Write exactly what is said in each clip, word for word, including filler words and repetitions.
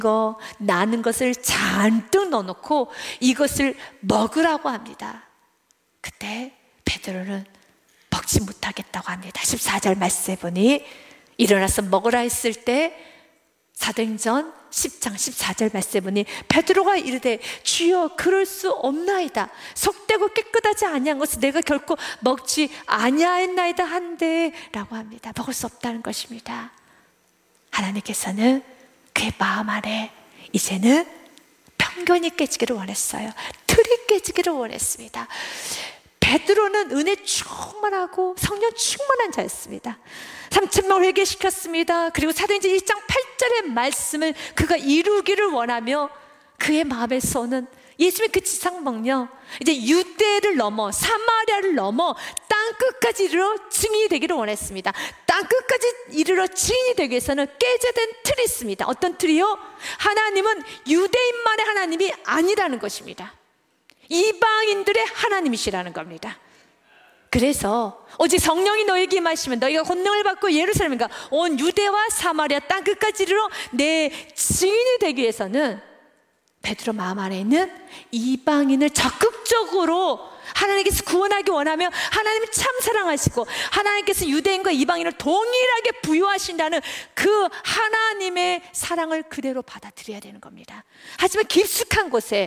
거 나는 것을 잔뜩 넣어놓고 이것을 먹으라고 합니다. 그때 베드로는 먹지 못하겠다고 합니다. 십사 절 말씀해 보니 일어나서 먹으라 했을 때 사도행전 십 장 십사 절 말씀해 보니 베드로가 이르되 주여 그럴 수 없나이다. 속되고 깨끗하지 아니한 것을 내가 결코 먹지 아니하였나이다 한데 라고 합니다. 먹을 수 없다는 것입니다. 하나님께서는 그의 마음 안에 이제는 편견이 깨지기를 원했어요. 틀이 깨지기를 원했습니다. 베드로는 은혜 충만하고 성령 충만한 자였습니다. 삼천 명을 회개시켰습니다. 그리고 사도행전 일 장 팔 절의 말씀을 그가 이루기를 원하며 그의 마음에서는 예수님의 그 지상명령, 이제 유대를 넘어 사마리아를 넘어 땅끝까지 이르러 증인이 되기를 원했습니다. 땅끝까지 이르러 증인이 되기 위해서는 깨져야 된 틀이 있습니다. 어떤 틀이요? 하나님은 유대인만의 하나님이 아니라는 것입니다. 이방인들의 하나님이시라는 겁니다. 그래서 오직 성령이 너에게 임하시면 너희가 권능을 받고 예루살렘과 온 유대와 사마리아 땅끝까지 이르러 내 증인이 되기 위해서는 베드로 마음 안에 있는 이방인을 적극적으로 하나님께서 구원하기 원하며 하나님이 참 사랑하시고 하나님께서 유대인과 이방인을 동일하게 부여하신다는 그 하나님의 사랑을 그대로 받아들여야 되는 겁니다. 하지만 깊숙한 곳에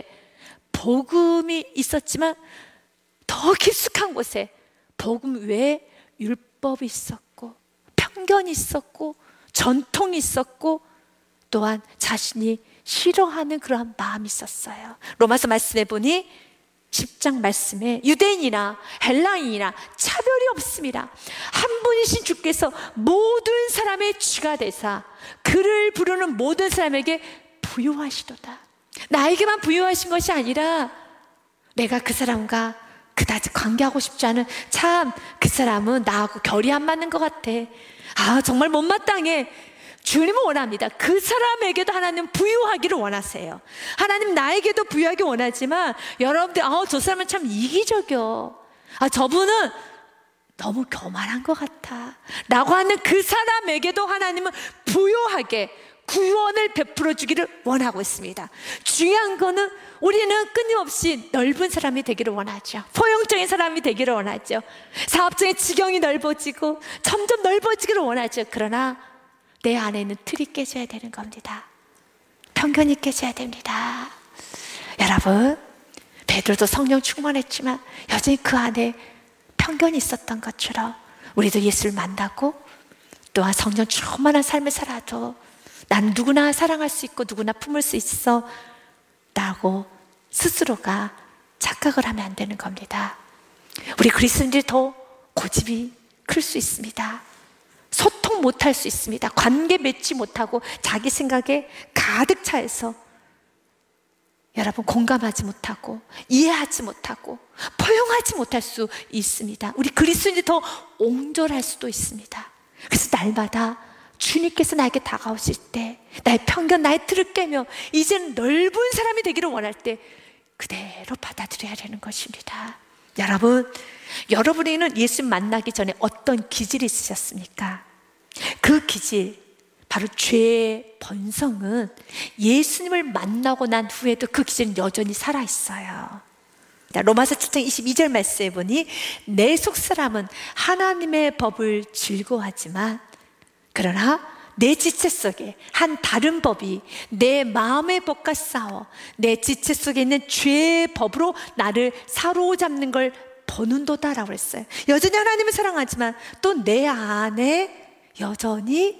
복음이 있었지만 더 깊숙한 곳에 복음 외에 율법이 있었고 편견이 있었고 전통이 있었고 또한 자신이 싫어하는 그러한 마음이 있었어요. 로마서 말씀해 보니 십 장 말씀에 유대인이나 헬라인이나 차별이 없습니다. 한 분이신 주께서 모든 사람의 주가 되사 그를 부르는 모든 사람에게 부요하시도다. 나에게만 부요하신 것이 아니라 내가 그 사람과 그다지 관계하고 싶지 않은, 참 그 사람은 나하고 결이 안 맞는 것 같아, 아 정말 못마땅해, 주님은 원합니다. 그 사람에게도 하나님 부유하기를 원하세요. 하나님 나에게도 부유하기 원하지만 여러분들 아, 저 사람은 참 이기적이요, 아 저분은 너무 교만한 것 같아 라고 하는 그 사람에게도 하나님은 부유하게 구원을 베풀어 주기를 원하고 있습니다. 중요한 거는 우리는 끊임없이 넓은 사람이 되기를 원하죠. 포용적인 사람이 되기를 원하죠. 사업적인 지경이 넓어지고 점점 넓어지기를 원하죠. 그러나 내 안에 있는 틀이 깨져야 되는 겁니다. 편견이 깨져야 됩니다. 여러분, 베드로도 성령 충만했지만 여전히 그 안에 편견이 있었던 것처럼 우리도 예수를 만나고 또한 성령 충만한 삶을 살아도 난 누구나 사랑할 수 있고 누구나 품을 수 있어 라고 스스로가 착각을 하면 안 되는 겁니다. 우리 그리스도인들이 더 고집이 클 수 있습니다. 소통 못할 수 있습니다. 관계 맺지 못하고 자기 생각에 가득 차서 여러분 공감하지 못하고 이해하지 못하고 포용하지 못할 수 있습니다. 우리 그리스도인들이 더 옹졸할 수도 있습니다. 그래서 날마다 주님께서 나에게 다가오실 때 나의 편견, 나의 틀을 깨며 이제는 넓은 사람이 되기를 원할 때 그대로 받아들여야 되는 것입니다. 여러분, 여러분에게는 예수 만나기 전에 어떤 기질이 있으셨습니까? 그 기질, 바로 죄의 본성은 예수님을 만나고 난 후에도 그 기질은 여전히 살아있어요. 로마서 칠 장 이십이 절 말씀해 보니 내 속사람은 하나님의 법을 즐거워하지만 그러나 내 지체 속에 한 다른 법이 내 마음의 법과 싸워 내 지체 속에 있는 죄의 법으로 나를 사로잡는 걸 보는도다라고 했어요. 여전히 하나님을 사랑하지만 또 내 안에 여전히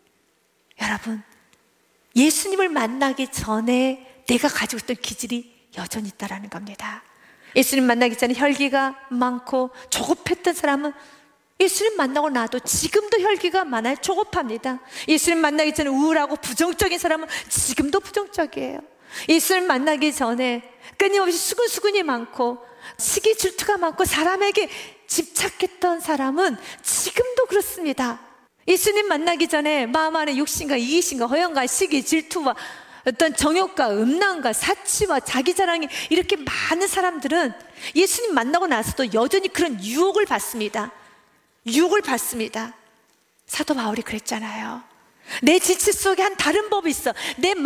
여러분 예수님을 만나기 전에 내가 가지고 있던 기질이 여전히 있다라는 겁니다. 예수님 만나기 전에 혈기가 많고 조급했던 사람은 예수님 만나고 나도 지금도 혈기가 많아요. 조급합니다. 예수님 만나기 전에 우울하고 부정적인 사람은 지금도 부정적이에요. 예수님 만나기 전에 끊임없이 수근수근이 많고 시기 질투가 많고 사람에게 집착했던 사람은 지금도 그렇습니다. 예수님 만나기 전에 마음 안에 욕심과 이기심과 허영과 시기 질투와 어떤 정욕과 음란과 사치와 자기 자랑이 이렇게 많은 사람들은 예수님 만나고 나서도 여전히 그런 유혹을 받습니다. 유혹을 받습니다. 사도 바울이 그랬잖아요. 내 지체 속에 한 다른 법이 있어. 내